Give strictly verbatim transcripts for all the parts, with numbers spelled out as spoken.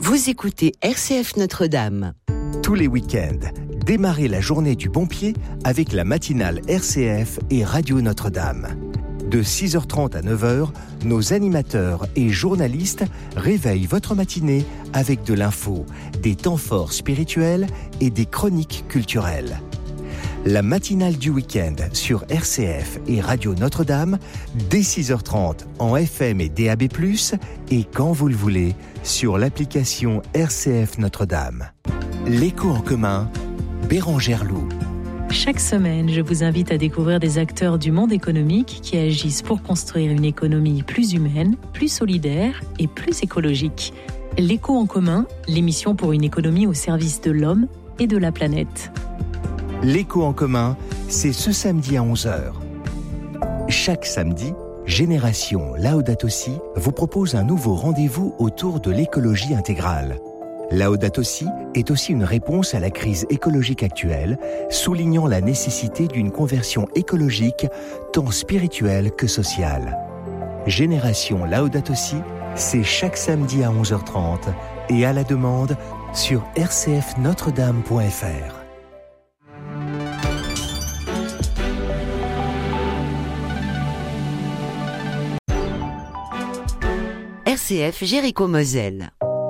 Vous écoutez R C F Notre-Dame. Tous les week-ends, démarrez la journée du bon pied avec la matinale R C F et Radio Notre-Dame. De six heures trente à neuf heures, nos animateurs et journalistes réveillent votre matinée avec de l'info, des temps forts spirituels et des chroniques culturelles. La matinale du week-end sur R C F et Radio Notre-Dame, dès six heures trente en F M et D A B plus, et quand vous le voulez, sur l'application R C F Notre-Dame. L'écho en commun, Bérangère Loup. Chaque semaine, je vous invite à découvrir des acteurs du monde économique qui agissent pour construire une économie plus humaine, plus solidaire et plus écologique. L'écho en commun, l'émission pour une économie au service de l'homme et de la planète. L'écho en commun, c'est ce samedi à onze heures. Chaque samedi, Génération Laudato Si vous propose un nouveau rendez-vous autour de l'écologie intégrale. Laudato Si est aussi une réponse à la crise écologique actuelle, soulignant la nécessité d'une conversion écologique tant spirituelle que sociale. Génération Laudato Si, c'est chaque samedi à onze heures trente et à la demande sur r c f notre dame point f r. R C F Jéricho-Moselle.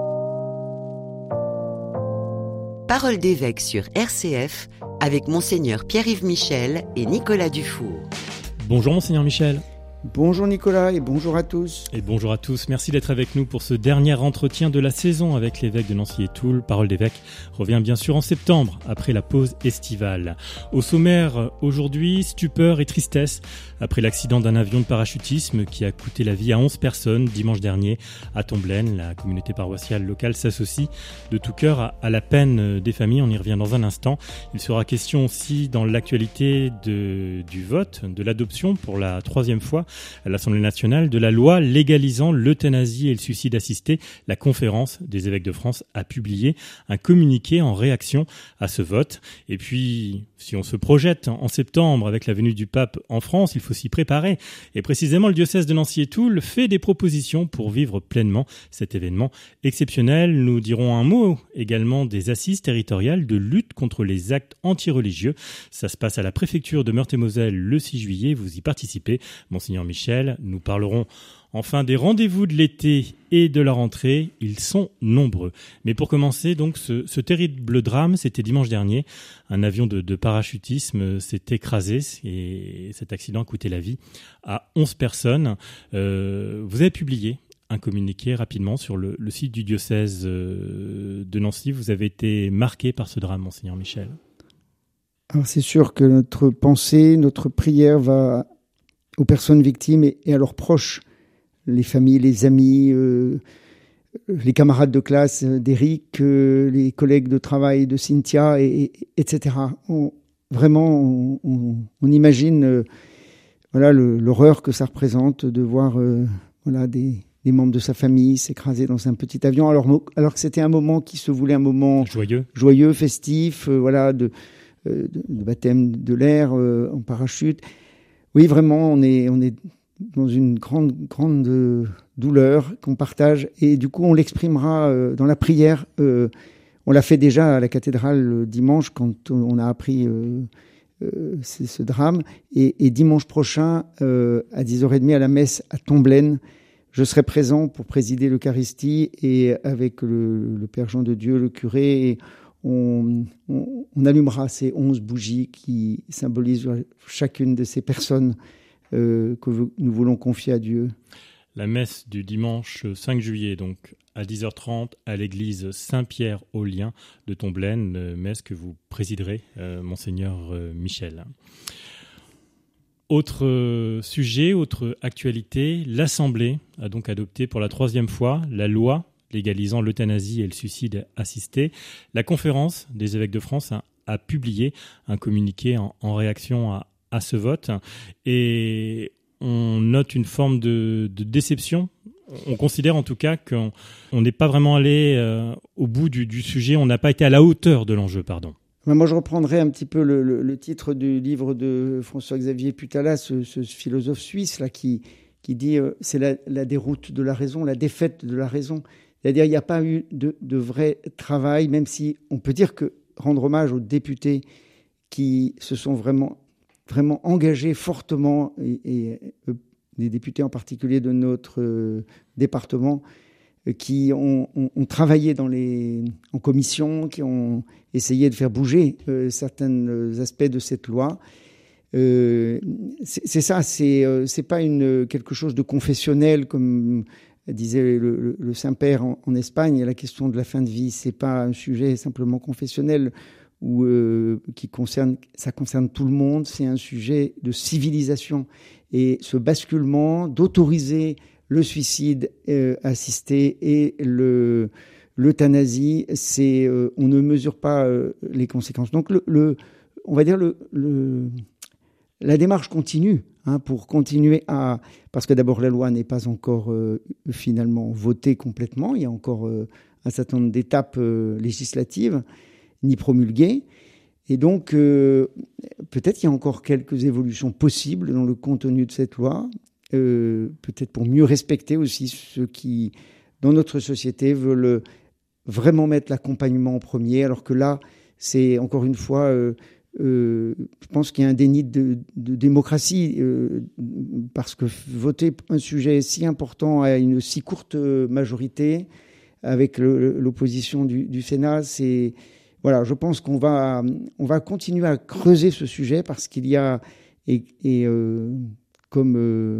Parole d'évêque sur R C F avec Monseigneur Pierre-Yves Michel et Nicolas Dufour. Bonjour Monseigneur Michel. Bonjour Nicolas et bonjour à tous. Et bonjour à tous, merci d'être avec nous pour ce dernier entretien de la saison avec l'évêque de Nancy et Toul. Parole d'évêque revient bien sûr en septembre, après la pause estivale. Au sommaire aujourd'hui, stupeur et tristesse après l'accident d'un avion de parachutisme qui a coûté la vie à onze personnes dimanche dernier à Tomblaine. La communauté paroissiale locale s'associe de tout cœur à, à la peine des familles, on y revient dans un instant. Il sera question aussi dans l'actualité de, du vote, de l'adoption pour la troisième fois à l'Assemblée nationale de la loi légalisant l'euthanasie et le suicide assisté. La conférence des évêques de France a publié un communiqué en réaction à ce vote. Et puis, si on se projette en septembre avec la venue du pape en France, il faut s'y préparer. Et précisément, le diocèse de Nancy et Toul fait des propositions pour vivre pleinement cet événement exceptionnel. Nous dirons un mot également des assises territoriales de lutte contre les actes antireligieux. Ça se passe à la préfecture de Meurthe-et-Moselle le six juillet. Vous y participez, Monseigneur Michel. Nous parlerons enfin des rendez-vous de l'été et de la rentrée. Ils sont nombreux. Mais pour commencer, donc, ce, ce terrible drame, c'était dimanche dernier. Un avion de, de parachutisme s'est écrasé et cet accident a coûté la vie à onze personnes. Euh, vous avez publié un communiqué rapidement sur le, le site du diocèse de Nancy. Vous avez été marqué par ce drame, Monseigneur Michel. Alors c'est sûr que notre pensée, notre prière va aux personnes victimes et, et à leurs proches, les familles, les amis, euh, les camarades de classe d'Éric, euh, les collègues de travail de Cynthia, et, et, etc. On, vraiment, on, on, on imagine euh, voilà, le, l'horreur que ça représente de voir euh, voilà, des, des membres de sa famille s'écraser dans un petit avion, alors, alors que c'était un moment qui se voulait un moment joyeux, joyeux festif, euh, voilà, de, euh, de, de baptême de l'air euh, en parachute. Oui, vraiment, on est, on est dans une grande, grande euh, douleur qu'on partage et du coup, on l'exprimera euh, dans la prière. Euh, on l'a fait déjà à la cathédrale le dimanche quand on a appris euh, euh, ce drame. Et, et dimanche prochain, euh, à dix heures trente à la messe à Tomblaine, je serai présent pour présider l'Eucharistie et avec le, le Père Jean de Dieu, le curé, et On, on, on allumera ces onze bougies qui symbolisent chacune de ces personnes euh, que nous voulons confier à Dieu. La messe du dimanche cinq juillet, donc à dix heures trente, à l'église Saint-Pierre-aux-Liens de Tomblaine, messe que vous présiderez, euh, Monseigneur euh, Michel. Autre sujet, autre actualité, l'Assemblée a donc adopté pour la troisième fois la loi légalisant l'euthanasie et le suicide assisté. La conférence des évêques de France a, a publié un communiqué en, en réaction à, à ce vote et on note une forme de, de déception. On considère en tout cas qu'on n'est pas vraiment allé euh, au bout du, du sujet, on n'a pas été à la hauteur de l'enjeu, pardon. Moi, je reprendrai un petit peu le, le, le titre du livre de François-Xavier Putala, ce, ce philosophe suisse là qui, qui dit euh, c'est la, la déroute de la raison, la défaite de la raison. C'est-à-dire qu'il n'y a pas eu de, de vrai travail, même si on peut dire que rendre hommage aux députés qui se sont vraiment, vraiment engagés fortement, et, et euh, des députés en particulier de notre euh, département, euh, qui ont, ont, ont travaillé dans les, en commission, qui ont essayé de faire bouger euh, certains aspects de cette loi. Euh, c'est, c'est ça, c'est, euh, c'est pas une, quelque chose de confessionnel comme disait le, le, le Saint-Père en, en Espagne. La question de la fin de vie, c'est pas un sujet simplement confessionnel ou euh, qui concerne, ça concerne tout le monde. C'est un sujet de civilisation et ce basculement d'autoriser le suicide euh, assisté et le l'euthanasie, c'est euh, on ne mesure pas euh, les conséquences. Donc le, le on va dire le, le la démarche continue hein, pour continuer à... Parce que d'abord, la loi n'est pas encore euh, finalement votée complètement. Il y a encore euh, un certain nombre d'étapes euh, législatives, ni promulguées. Et donc, euh, peut-être qu'il y a encore quelques évolutions possibles dans le contenu de cette loi, euh, peut-être pour mieux respecter aussi ceux qui, dans notre société, veulent vraiment mettre l'accompagnement en premier, alors que là, c'est encore une fois... Euh, Euh, je pense qu'il y a un déni de, de démocratie euh, parce que voter un sujet si important à une si courte majorité avec le, l'opposition du, du Sénat, c'est voilà. Je pense qu'on va on va continuer à creuser ce sujet parce qu'il y a et, et euh, comme euh,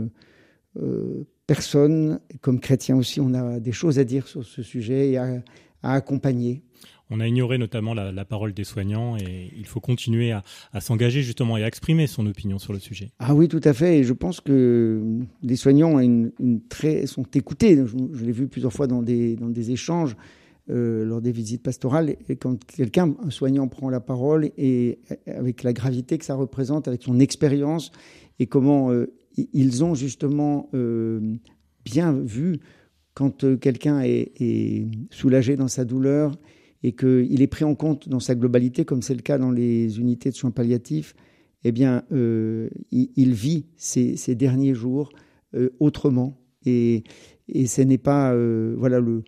euh, personne, comme chrétien aussi, on a des choses à dire sur ce sujet et à, à accompagner. On a ignoré notamment la, la parole des soignants et il faut continuer à, à s'engager justement et à exprimer son opinion sur le sujet. Ah oui, tout à fait. Et je pense que les soignants ont une, une très, sont écoutés. Je, je l'ai vu plusieurs fois dans des, dans des échanges euh, lors des visites pastorales. Et quand quelqu'un, un soignant, prend la parole et avec la gravité que ça représente, avec son expérience et comment euh, ils ont justement euh, bien vu quand euh, quelqu'un est, est soulagé dans sa douleur et qu'il est pris en compte dans sa globalité, comme c'est le cas dans les unités de soins palliatifs, eh bien, euh, il, il vit ces, ces derniers jours euh, autrement. Et, et ce n'est pas euh, voilà, le,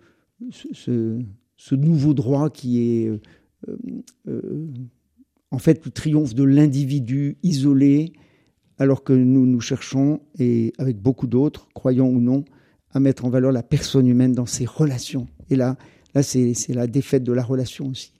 ce, ce nouveau droit qui est euh, euh, en fait le triomphe de l'individu isolé, alors que nous, nous cherchons, et avec beaucoup d'autres, croyants ou non, à mettre en valeur la personne humaine dans ses relations. Et là, Là, c'est, c'est la défaite de la relation aussi.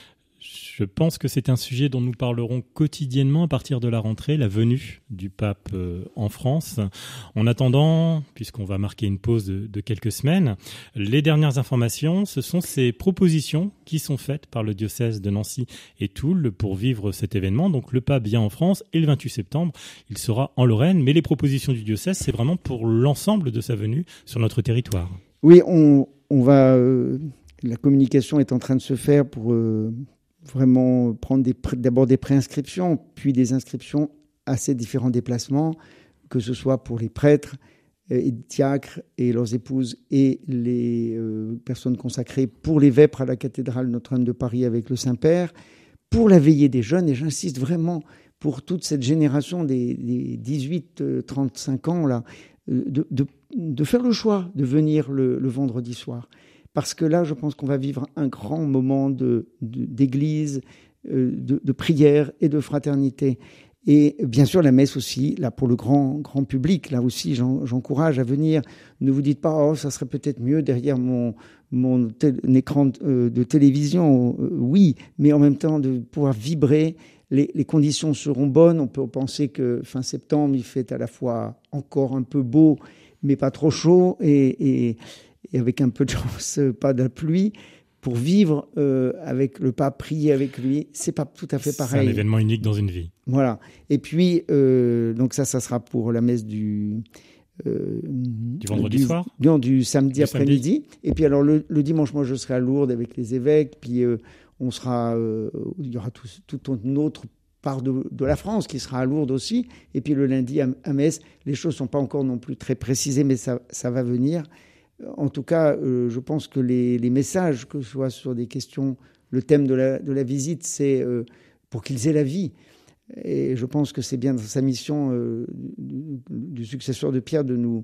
Je pense que c'est un sujet dont nous parlerons quotidiennement à partir de la rentrée, la venue du pape euh, en France. En attendant, puisqu'on va marquer une pause de, de quelques semaines, les dernières informations, ce sont ces propositions qui sont faites par le diocèse de Nancy et Toul pour vivre cet événement. Donc le pape vient en France et le vingt-huit septembre, il sera en Lorraine. Mais les propositions du diocèse, c'est vraiment pour l'ensemble de sa venue sur notre territoire. Oui, on, on va... Euh, la communication est en train de se faire pour... Euh, vraiment prendre des, d'abord des préinscriptions, puis des inscriptions à ces différents déplacements, que ce soit pour les prêtres et diacres et leurs épouses et les euh, personnes consacrées, pour les vêpres à la cathédrale Notre-Dame de Paris avec le Saint-Père, pour la veillée des jeunes, et j'insiste vraiment pour toute cette génération des, des dix-huit trente-cinq ans, là, de, de, de faire le choix de venir le, le vendredi soir. Parce que là, je pense qu'on va vivre un grand moment de, de, d'église, euh, de, de prière et de fraternité. Et bien sûr, la messe aussi, là, pour le grand, grand public, là aussi, j'en, j'encourage à venir. Ne vous dites pas, oh, ça serait peut-être mieux derrière mon, mon tel, écran de, euh, de télévision. Euh, oui, mais en même temps, de pouvoir vibrer. Les, les conditions seront bonnes. On peut penser que fin septembre, il fait à la fois encore un peu beau, mais pas trop chaud. Et... et et avec un peu de chance, pas de la pluie, pour vivre euh, avec le pape, prier avec lui, c'est pas tout à fait pareil. C'est un événement unique dans une vie. Voilà. Et puis, euh, donc ça, ça sera pour la messe du... Euh, du vendredi du, soir Non, du samedi du après-midi. Samedi. Et puis alors, le, le dimanche, moi, je serai à Lourdes avec les évêques, puis euh, on sera... Euh, il y aura tout, toute une autre part de, de la France qui sera à Lourdes aussi. Et puis le lundi à, à Metz, les choses ne sont pas encore non plus très précisées, mais ça, ça va venir. En tout cas, euh, je pense que les, les messages, que ce soit sur des questions, le thème de la, de la visite, c'est euh, pour qu'ils aient la vie. Et je pense que c'est bien dans sa mission euh, du, du successeur de Pierre de nous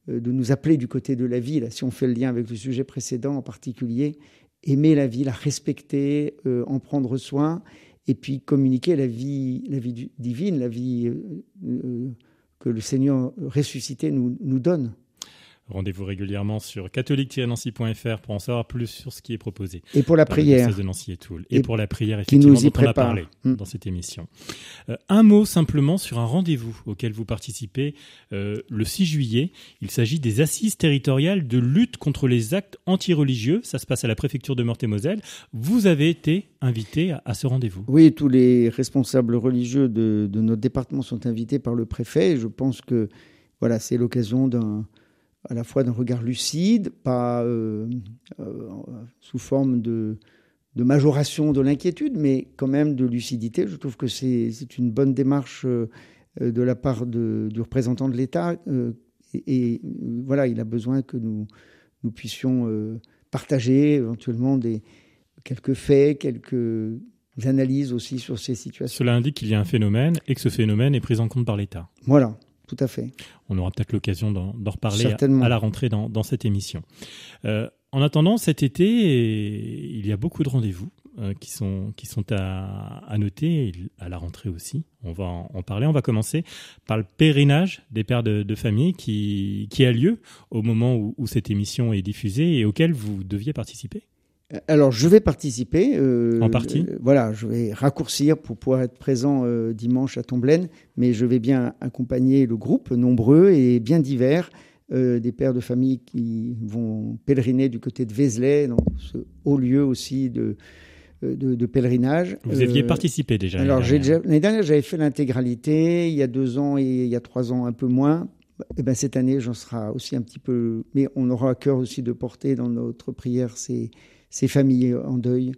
de nous appeler du côté de la vie. Là, si on fait le lien avec le sujet précédent en particulier, aimer la vie, la respecter, euh, en prendre soin, et puis communiquer la vie, la vie divine, la vie euh, que le Seigneur ressuscité nous, nous donne. Rendez-vous régulièrement sur catholique tiret nancy point f r pour en savoir plus sur ce qui est proposé. Et pour la prière. De Nancy et Toul. Et, et pour la prière, effectivement, dont on a parlé mmh. dans cette émission. Euh, un mot simplement sur un rendez-vous auquel vous participez euh, le six juillet. Il s'agit des assises territoriales de lutte contre les actes antireligieux. Ça se passe à la préfecture de Meurthe-et-Moselle. Vous avez été invité à, à ce rendez-vous. Oui, tous les responsables religieux de, de notre département sont invités par le préfet. Et je pense que voilà, c'est l'occasion d'un à la fois d'un regard lucide, pas euh, euh, sous forme de, de majoration de l'inquiétude, mais quand même de lucidité. Je trouve que c'est, c'est une bonne démarche euh, de la part de, du représentant de l'État. Euh, et, et voilà, il a besoin que nous, nous puissions euh, partager éventuellement des, quelques faits, quelques analyses aussi sur ces situations. Cela indique qu'il y a un phénomène et que ce phénomène est pris en compte par l'État. Voilà. Tout à fait. On aura peut-être l'occasion d'en, d'en reparler à, à la rentrée dans, dans cette émission. Euh, en attendant, cet été, il y a beaucoup de rendez-vous euh, qui sont, qui sont à, à noter, à la rentrée aussi. On va en, en parler. On va commencer par le pèlerinage des pères de, de famille qui, qui a lieu au moment où, où cette émission est diffusée et auquel vous deviez participer. Alors, je vais participer. Euh, en partie. euh, Voilà, je vais raccourcir pour pouvoir être présent euh, dimanche à Tomblaine, mais je vais bien accompagner le groupe, nombreux et bien divers, euh, des pères de famille qui vont pèleriner du côté de Vézelay, dans ce haut lieu aussi de, de, de pèlerinage. Vous aviez euh, participé déjà. Alors, l'année j'ai dernière. déjà, l'année dernière, j'avais fait l'intégralité, il y a deux ans et il y a trois ans un peu moins. Et ben, cette année, j'en serai aussi un petit peu, mais on aura à cœur aussi de porter dans notre prière ces ces familles en deuil.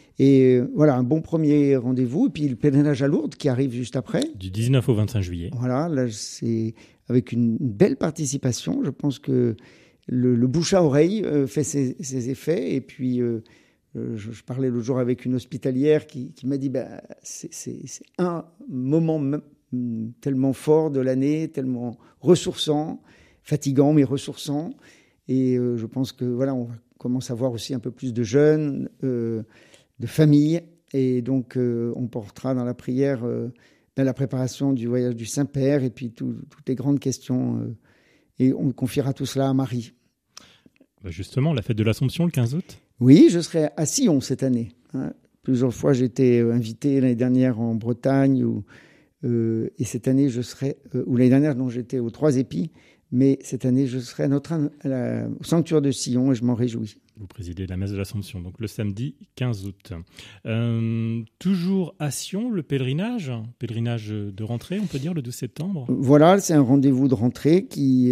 Et euh, voilà, un bon premier rendez-vous. Et puis le pèlerinage à Lourdes qui arrive juste après. Du dix-neuf au vingt-cinq juillet. Voilà, là, c'est avec une, une belle participation. Je pense que le, le bouche à oreille euh, fait ses, ses effets. Et puis, euh, euh, je, je parlais l'autre jour avec une hospitalière qui, qui m'a dit bah, c'est, c'est, c'est un moment m- tellement fort de l'année, tellement ressourçant, fatigant, mais ressourçant. Et euh, je pense que voilà, on va commence à voir aussi un peu plus de jeunes, euh, de familles. Et donc, euh, on portera dans la prière euh, dans la préparation du voyage du Saint-Père et puis tout, toutes les grandes questions. Euh, et on confiera tout cela à Marie. Justement, la fête de l'Assomption, le quinze août. Oui, je serai à Sion cette année. Hein. Plusieurs fois, j'ai été invité l'année dernière en Bretagne. Ou, euh, et cette année, je serai... Euh, ou l'année dernière, non, j'étais aux Trois Épis. Mais cette année, je serai à notre, à la, au sanctuaire de Sion et je m'en réjouis. Vous présidez la messe de l'Assomption, donc le samedi quinze août. Euh, toujours à Sion, le pèlerinage, pèlerinage de rentrée, on peut dire, le douze septembre. Voilà, c'est un rendez-vous de rentrée qui